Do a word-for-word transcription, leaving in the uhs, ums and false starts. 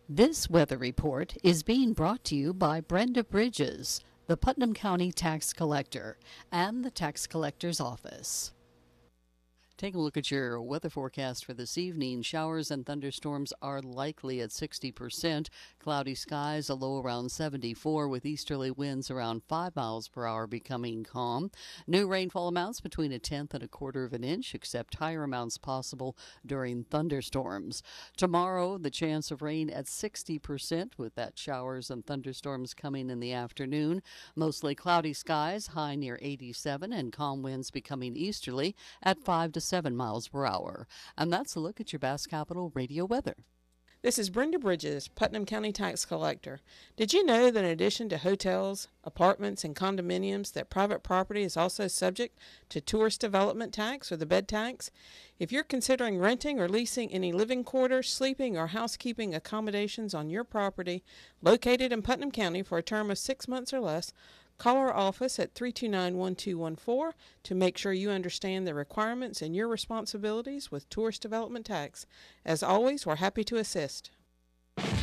This weather report is being brought to you by Brenda Bridges, the Putnam County Tax Collector, and the Tax Collector's Office. Take a look at your weather forecast for this evening. Showers and thunderstorms are likely at sixty percent. Cloudy skies, a low around seventy-four, with easterly winds around five miles per hour becoming calm. New rainfall amounts between a tenth and a quarter of an inch, except higher amounts possible during thunderstorms. Tomorrow, the chance of rain at sixty percent, with that showers and thunderstorms coming in the afternoon. Mostly cloudy skies, high near eighty-seven, and calm winds becoming easterly at five to seven miles per hour. And that's a look at your Bass Capital radio weather. This is Brenda Bridges, Putnam County Tax Collector. Did you know that in addition to hotels, apartments, and condominiums, that private property is also subject to tourist development tax, or the bed tax? If you're considering renting or leasing any living quarters, sleeping, or housekeeping accommodations on your property located in Putnam County for a term of six months or less, call our office at three two nine, one two one four to make sure you understand the requirements and your responsibilities with tourist development tax. As always, we're happy to assist.